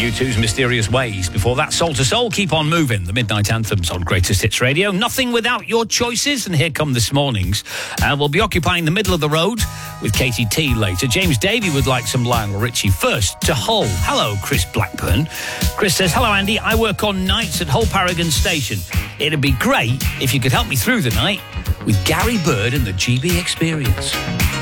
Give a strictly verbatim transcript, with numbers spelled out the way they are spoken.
U two's Mysterious Ways. Before that, Soul to Soul, Keep On Moving. The Midnight Anthems on Greatest Hits Radio. Nothing without your choices. And here come this morning's. Uh, we'll be occupying the middle of the road with Katie T later. James Davey would like some Lionel Richie. First, to Hull. Hello, Chris Blackburn. Chris says, hello, Andy. I work on nights at Hull Paragon Station. It'd be great if you could help me through the night with Gary Bird and the G B Experience.